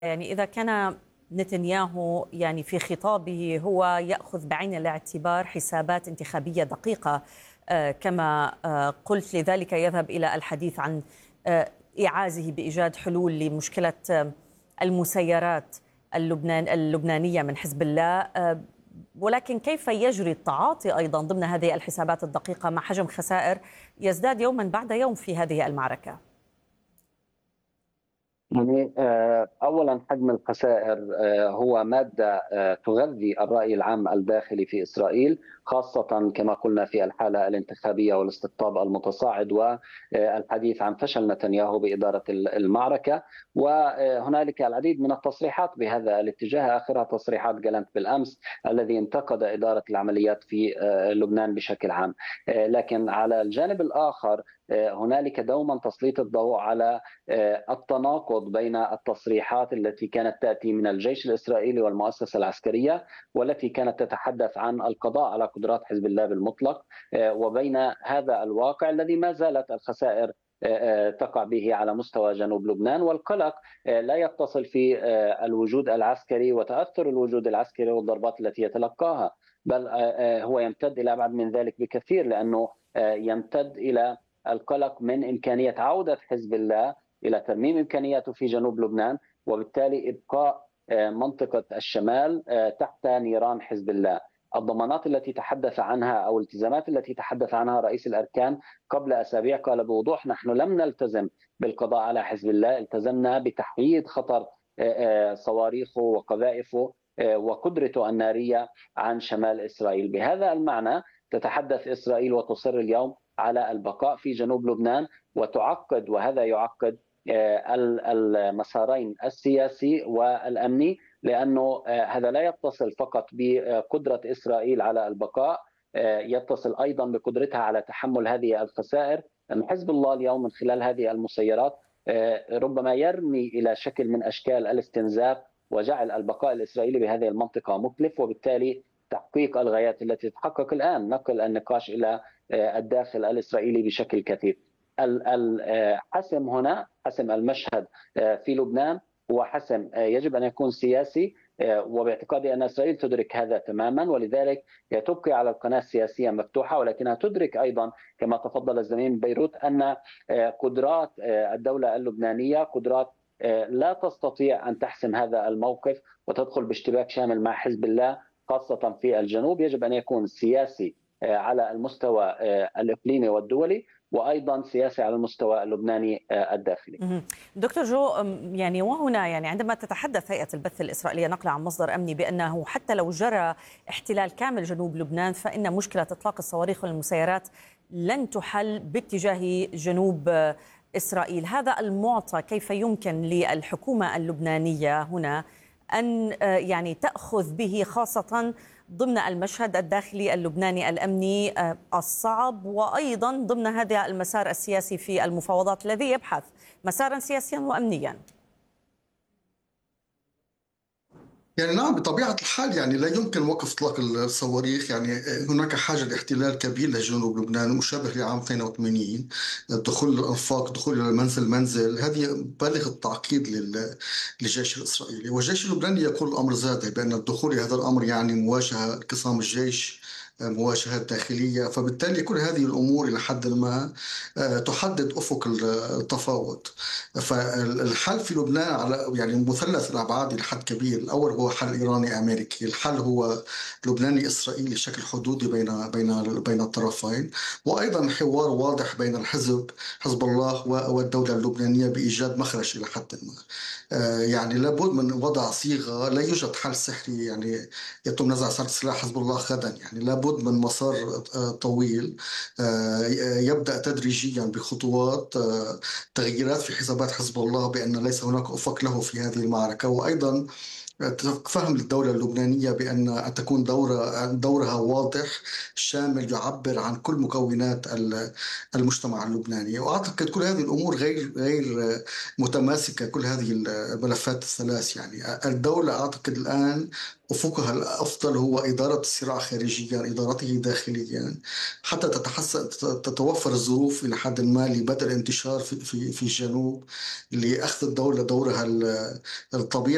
يعني إذا كان نتنياهو يعني في خطابه هو يأخذ بعين الاعتبار حسابات انتخابية دقيقة، كما قلت، لذلك يذهب إلى الحديث عن إعازه بإيجاد حلول لمشكلة المسيرات اللبنانية من حزب الله. ولكن كيف يجري التعاطي أيضا ضمن هذه الحسابات الدقيقة مع حجم خسائر يزداد يوما بعد يوم في هذه المعركة؟ يعني أولا حجم الخسائر هو مادة تغذي الرأي العام الداخلي في إسرائيل، خاصة كما قلنا في الحالة الانتخابية والاستقطاب المتصاعد والحديث عن فشل نتنياهو بإدارة المعركة. وهنالك العديد من التصريحات بهذا الاتجاه، آخرها تصريحات جالنت بالأمس الذي انتقد إدارة العمليات في لبنان بشكل عام. لكن على الجانب الآخر هنالك دوما تسليط الضوء على التناقض بين التصريحات التي كانت تأتي من الجيش الإسرائيلي والمؤسسة العسكرية، والتي كانت تتحدث عن القضاء على قدرات حزب الله بالمطلق، وبين هذا الواقع الذي ما زالت الخسائر تقع به على مستوى جنوب لبنان. والقلق لا يتصل في الوجود العسكري وتأثر الوجود العسكري والضربات التي يتلقاها، بل هو يمتد إلى أبعد من ذلك بكثير، لأنه يمتد إلى القلق من إمكانية عودة حزب الله إلى ترميم إمكانياته في جنوب لبنان، وبالتالي إبقاء منطقة الشمال تحت نيران حزب الله. الضمانات التي تحدث عنها أو الالتزامات التي تحدث عنها رئيس الأركان قبل أسابيع قال بوضوح: نحن لم نلتزم بالقضاء على حزب الله، التزمنا بتحييد خطر صواريخه وقذائفه وقدرته النارية عن شمال إسرائيل. بهذا المعنى تتحدث إسرائيل وتصر اليوم على البقاء في جنوب لبنان، وتعقد، وهذا يعقد المسارين السياسي والأمني، لأنه هذا لا يتصل فقط بقدرة إسرائيل على البقاء، يتصل أيضا بقدرتها على تحمل هذه الخسائر. حزب الله اليوم من خلال هذه المسيرات ربما يرمي إلى شكل من أشكال الاستنزاف وجعل البقاء الإسرائيلي بهذه المنطقة مكلف، وبالتالي تحقيق الغايات التي تتحقق الآن، نقل النقاش إلى الداخل الإسرائيلي بشكل كثير. الحسم هنا، حسم المشهد في لبنان، هو حسم يجب أن يكون سياسي، وباعتقادي أن إسرائيل تدرك هذا تماما، ولذلك تبقي على القناة السياسية مفتوحة، ولكنها تدرك أيضا كما تفضل الزميل بيروت أن قدرات الدولة اللبنانية قدرات لا تستطيع أن تحسم هذا الموقف وتدخل باشتباك شامل مع حزب الله، خاصة في الجنوب. يجب أن يكون سياسي على المستوى الإقليمي والدولي، وأيضا سياسي على المستوى اللبناني الداخلي. دكتور جو، يعني وهنا يعني عندما تتحدث هيئة البث الإسرائيلية نقل عن مصدر أمني بأنه حتى لو جرى احتلال كامل جنوب لبنان فإن مشكلة إطلاق الصواريخ والمسيرات لن تحل باتجاه جنوب إسرائيل، هذا المعطى كيف يمكن للحكومة اللبنانية هنا أن يعني تأخذ به، خاصة ضمن المشهد الداخلي اللبناني الأمني الصعب، وأيضا ضمن هذا المسار السياسي في المفاوضات الذي يبحث مسارا سياسيا وأمنيا؟ يعني نعم، بطبيعة الحال يعني لا يمكن وقف إطلاق الصواريخ. يعني هناك حاجة لاحتلال كبير لجنوب لبنان مشابه لعام 82، دخول الأنفاق، دخول إلى المنزل منزل، هذه بالغ التعقيد للجيش الإسرائيلي. والجيش اللبناني يقول الأمر ذاته، بأن الدخول إلى هذا الأمر يعني مواجهة انقسام الجيش، مواجهات داخلية. فبالتالي كل هذه الأمور إلى حد ما تحدد أفق التفاوض. فالحل في لبنان على يعني مثلث الأبعاد إلى حد كبير. الأول هو حل إيراني أمريكي، الحل هو لبناني إسرائيلي، شكل حدودي بين الطرفين، وأيضا حوار واضح بين حزب الله والدولة اللبنانية بإيجاد مخرج إلى حد ما. يعني لابد من وضع صيغة، لا يوجد حل سحري يعني يتم نزع سلاح حزب الله غدا. يعني لابد من مسار طويل يبدأ تدريجيا بخطوات تغييرات في حسابات حزب الله، بأن ليس هناك أفق له في هذه المعركة، وأيضا فهم للدولة اللبنانية بأن تكون دورها واضح شامل يعبر عن كل مكونات المجتمع اللبناني. وأعتقد كل هذه الأمور غير متماسكة، كل هذه الملفات الثلاث. يعني الدولة أعتقد الآن أفقها الأفضل هو إدارة الصراع خارجيا، إدارته داخليا، حتى تتوفر الظروف إلى حد ما لبدء الانتشار في الجنوب، لأخذ الدولة دورها الطبيعي